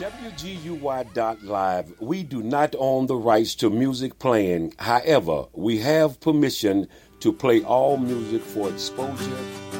WGUY.live, we do not own the rights to music playing. However, we have permission to play all music for exposure